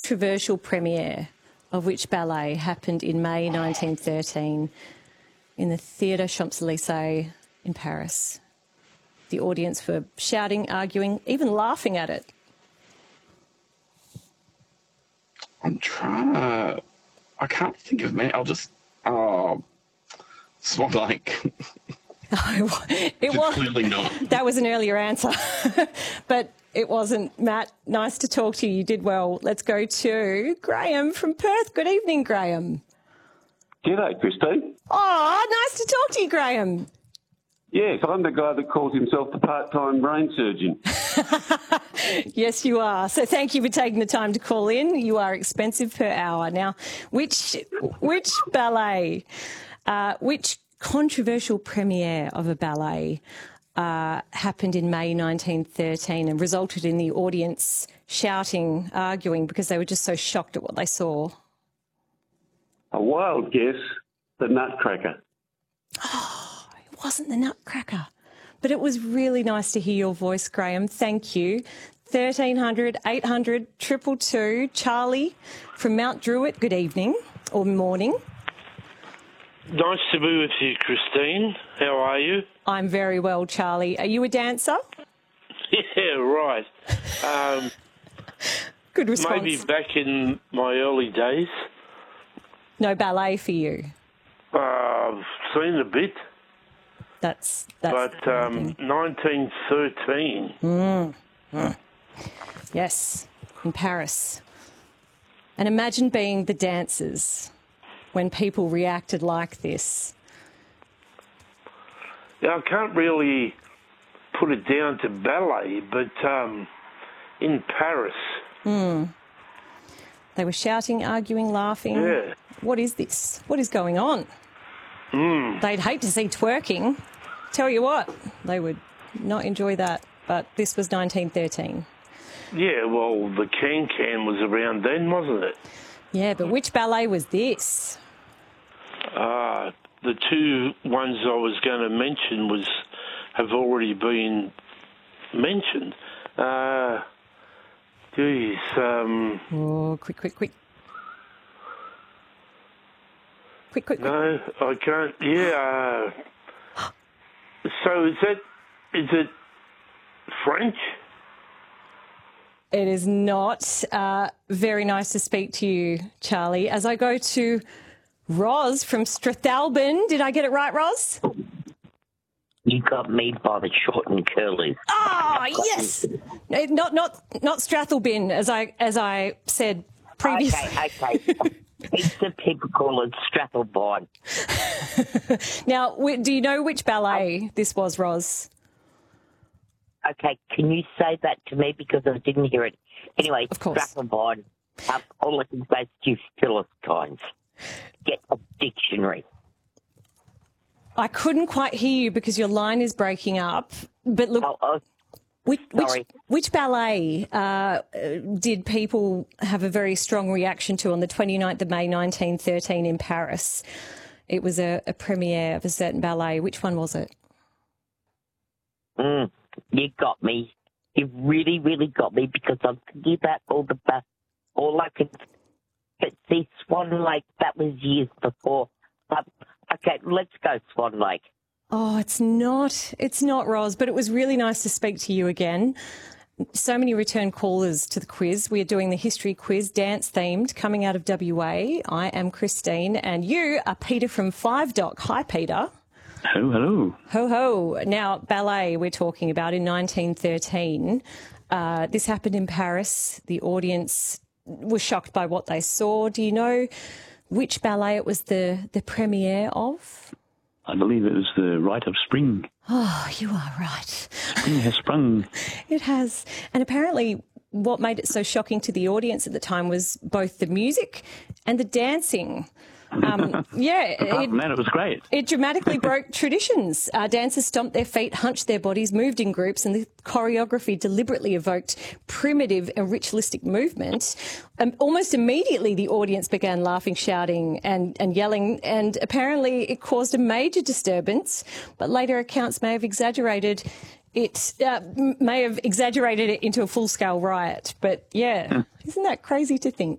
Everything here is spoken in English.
controversial premiere of which ballet happened in May 1913 in the Theatre Champs-Élysées in Paris? The audience were shouting, arguing, even laughing at it. I can't think of many. I'll just... Swan Lake. No, it was clearly not. That was an earlier answer, but it wasn't. Matt, nice to talk to you. You did well. Let's go to Graham from Perth. Good evening, Graham. G'day, Christine. Oh, nice to talk to you, Graham. Yes, I'm the guy that calls himself the part-time brain surgeon. Yes, you are. So thank you for taking the time to call in. You are expensive per hour. Now, which ballet, which controversial premiere of a ballet happened in May 1913 and resulted in the audience shouting, arguing, because they were just so shocked at what they saw? A wild guess, the Nutcracker. Oh, it wasn't the Nutcracker. But it was really nice to hear your voice, Graham. Thank you. 1300 800 222. Charlie from Mount Druitt, good evening or morning. Nice to be with you, Christine. How are you? I'm very well, Charlie. Are you a dancer? Yeah, right. Good response. Maybe back in my early days. No ballet for you? I've seen a bit. That's but 1913. Yes, in Paris. And imagine being the dancers when people reacted like this. Yeah, I can't really put it down to ballet, but in Paris. They were shouting, arguing, laughing. Yeah. What is this? What is going on? They'd hate to see twerking. Tell you what, they would not enjoy that. But this was 1913. Yeah, well, the Can-Can was around then, wasn't it? Yeah, but which ballet was this? The two ones I was going to mention have already been mentioned. Oh, quick. Quick. No, I can't. Yeah. So is it French? It is not. Very nice to speak to you, Charlie. As I go to Roz from Strathalbyn. Did I get it right, Roz? You got me by the short and curly. Oh, yes. Not Strathalbyn, as I said previously. Okay. Heaps of people call it Strathalbyn. Now, do you know which ballet this was, Roz? Okay, can you say that to me because I didn't hear it? Anyway, of course. Strathalbyn. All I can say is Philistines. Get a dictionary. I couldn't quite hear you because your line is breaking up. But look, which ballet did people have a very strong reaction to on the 29th of May 1913 in Paris? It was a premiere of a certain ballet. Which one was it? You got me. You really, really got me because I'm thinking about all I could. But see, Swan Lake, that was years before. Okay, let's go Swan Lake. Oh, it's not. It's not, Roz, but it was really nice to speak to you again. So many return callers to the quiz. We are doing the history quiz, dance-themed, coming out of WA. I am Christine, and you are Peter from 5 Dock. Hi, Peter. Hello. Ho. Now, ballet we're talking about in 1913. This happened in Paris. The audience was shocked by what they saw. Do you know which ballet it was the premiere of? I believe it was The Rite of Spring. Oh, you are right. Spring has sprung. It has. And apparently what made it so shocking to the audience at the time was both the music and the dancing. Apart from that, it was great. It dramatically broke traditions. Dancers stomped their feet, hunched their bodies, moved in groups, and the choreography deliberately evoked primitive and ritualistic movement. Almost immediately, the audience began laughing, shouting and yelling, and apparently it caused a major disturbance, but later accounts may have exaggerated it into a full-scale riot. But, yeah, isn't that crazy to think?